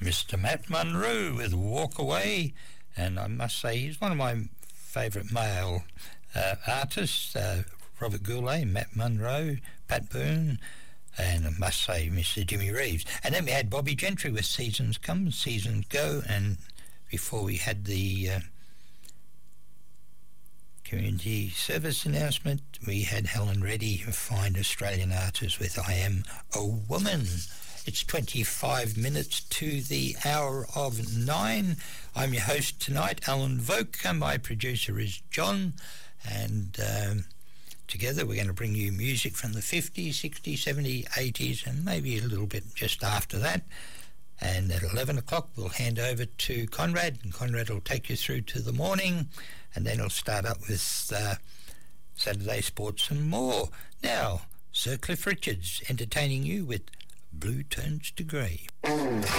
Mr. Matt Munro with Walk Away, and I must say he's one of my favourite male artists, Robert Goulet, Matt Munro, Pat Boone, and I must say Mr. Jimmy Reeves. And then we had Bobby Gentry with Seasons Come, Seasons Go, and before we had the community service announcement, we had Helen Reddy, a fine Australian artist, with I Am a Woman. It's 25 minutes to the hour of 9. I'm your host tonight, Alan Voke, and my producer is John, and together we're going to bring you music from the 50s, 60s, 70s, 80s, and maybe a little bit just after that. And at 11 o'clock we'll hand over to Conrad, and Conrad will take you through to the morning, and then he'll start up with Saturday Sports and more. Now, Sir Cliff Richards entertaining you with Blue Turns to Grey.